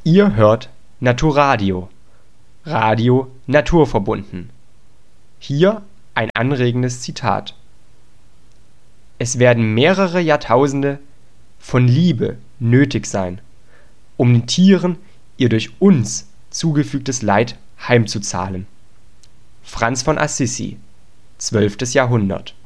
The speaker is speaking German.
Ihr hört Naturadio, Radio naturverbunden. Hier ein anregendes Zitat: Es werden mehrere Jahrtausende von Liebe nötig sein, um den Tieren ihr durch uns zugefügtes Leid heimzuzahlen. Franz von Assisi, 12. Jahrhundert